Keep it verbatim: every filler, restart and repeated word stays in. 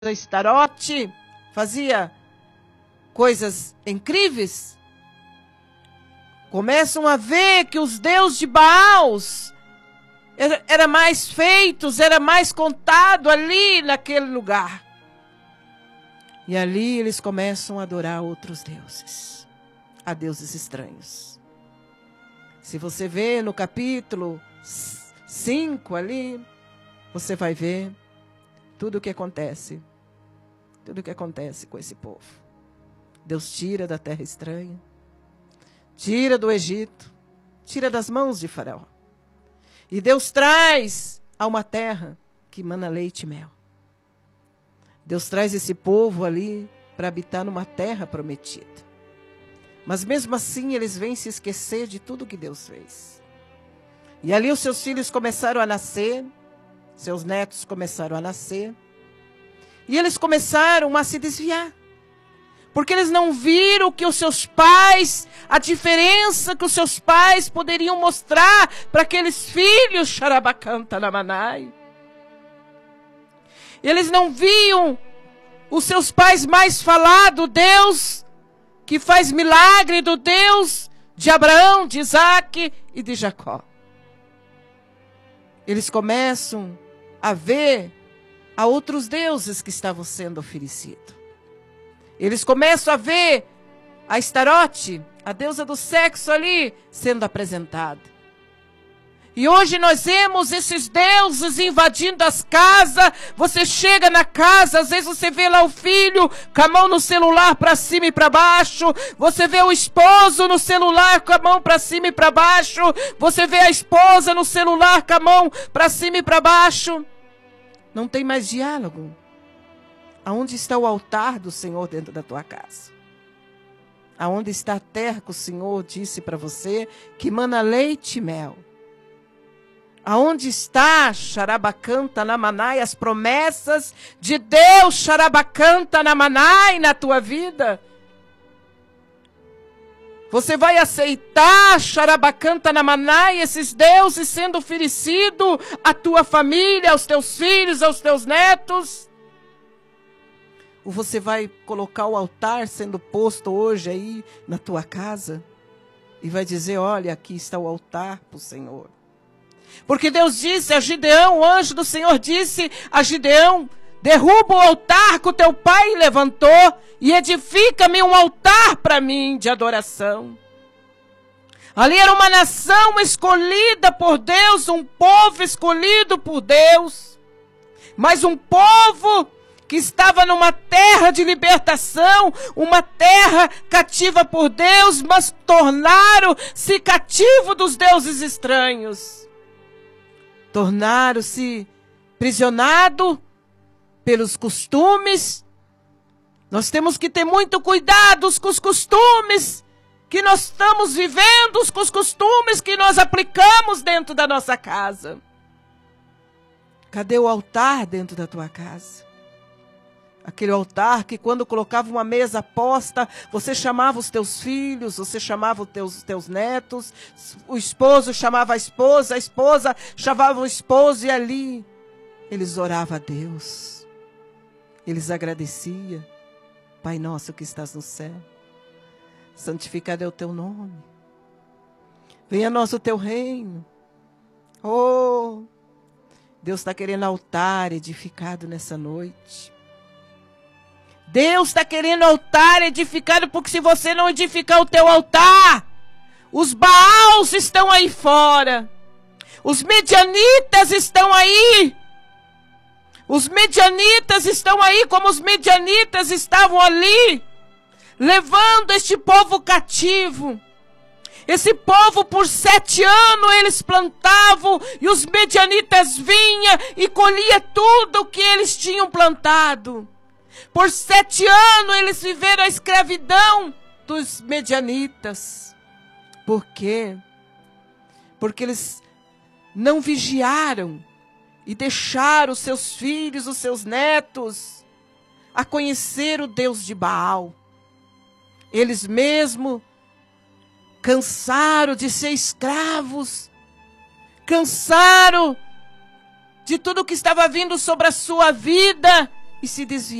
Astarote fazia coisas incríveis, começam a ver que os deuses de Baals era, era mais feitos, era mais contado ali naquele lugar. E ali eles começam a adorar outros deuses, a deuses estranhos. Se você vê no capítulo cinco ali, você vai ver tudo o que acontece. Tudo o que acontece com esse povo. Deus tira da terra estranha, tira do Egito, tira das mãos de Faraó. E Deus traz a uma terra que mana leite e mel. Deus traz esse povo ali para habitar numa terra prometida. Mas mesmo assim eles vêm se esquecer de tudo que Deus fez. E ali os seus filhos começaram a nascer, seus netos começaram a nascer. E eles começaram a se desviar. Porque eles não viram que os seus pais, a diferença que os seus pais poderiam mostrar para aqueles filhos, Xarabacanta Namanai. Eles não viam os seus pais mais falar do Deus que faz milagre, do Deus de Abraão, de Isaac e de Jacó. Eles começam a ver a outros deuses que estavam sendo oferecidos. Eles começam a ver a Astarote, a deusa do sexo ali, sendo apresentada. E hoje nós vemos esses deuses invadindo as casas. Você chega na casa, às vezes você vê lá o filho com a mão no celular para cima e para baixo. Você vê o esposo no celular com a mão para cima e para baixo. Você vê a esposa no celular com a mão para cima e para baixo. Não tem mais diálogo. Aonde está o altar do Senhor dentro da tua casa? Aonde está a terra que o Senhor disse para você que mana leite e mel? Aonde está, Xarabacanta Namanai, as promessas de Deus, Xarabacanta Namanai, na tua vida? Você vai aceitar, Xarabacanta Namanai, esses deuses sendo oferecido à tua família, aos teus filhos, aos teus netos? Ou você vai colocar o altar sendo posto hoje aí na tua casa e vai dizer, olha, aqui está o altar para o Senhor. Porque Deus disse a Gideão, o anjo do Senhor disse a Gideão, derruba o altar que o teu pai levantou e edifica-me um altar para mim de adoração. Ali era uma nação escolhida por Deus, um povo escolhido por Deus, mas um povo que estava numa terra de libertação, uma terra cativa por Deus, mas tornaram-se cativo dos deuses estranhos. Tornaram-se prisionados pelos costumes. Nós temos que ter muito cuidado com os costumes que nós estamos vivendo, com os costumes que nós aplicamos dentro da nossa casa. Cadê o altar dentro da tua casa? Aquele altar que quando colocava uma mesa posta, você chamava os teus filhos, você chamava os teus, teus netos, o esposo chamava a esposa, a esposa chamava o esposo, e ali eles oravam a Deus. Eles agradeciam. Pai nosso que estás no céu, santificado é o teu nome. Venha a nós o teu reino. Oh, Deus está querendo altar edificado nessa noite. Deus está querendo altar edificado, porque se você não edificar o teu altar, os Baals estão aí fora. Os medianitas estão aí. Os medianitas estão aí, como os medianitas estavam ali, levando este povo cativo. Esse povo por sete anos eles plantavam, e os medianitas vinham e colhia tudo o que eles tinham plantado. Por sete anos eles viveram a escravidão dos medianitas. Por quê? Porque eles não vigiaram e deixaram os seus filhos, os seus netos, a conhecer o Deus de Baal. Eles mesmos cansaram de ser escravos, cansaram de tudo que estava vindo sobre a sua vida, e se desviar